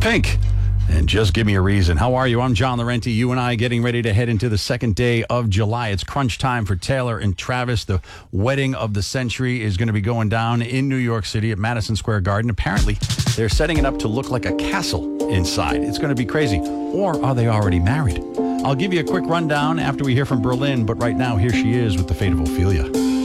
Pink. And Just Give Me a Reason. How are you? I'm John Laurenti. You and I getting ready to head into the second day of July. It's crunch time for Taylor and Travis. The wedding of the century is going to be going down in New York City at Madison Square Garden. Apparently, they're setting it up to look like a castle inside. It's going to be crazy. Or are they already married? I'll give you a quick rundown after we hear from Berlin, but right now, here she is with The Fate of Ophelia.